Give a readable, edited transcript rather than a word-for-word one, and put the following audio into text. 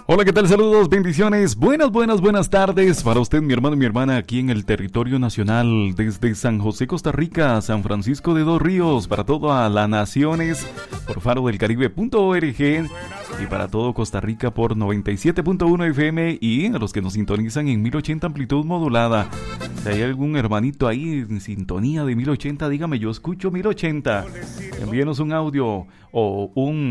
Hola, ¿qué tal? Saludos, bendiciones, buenas tardes para usted, mi hermano y mi hermana, aquí en el territorio nacional, desde San José, Costa Rica, San Francisco de Dos Ríos, para todas las naciones, por farodelcaribe.org y para todo Costa Rica por 97.1 FM y a los que nos sintonizan en 1080 amplitud modulada. Si hay algún hermanito ahí en sintonía de 1080, dígame, yo escucho 1080. Envíenos un audio o un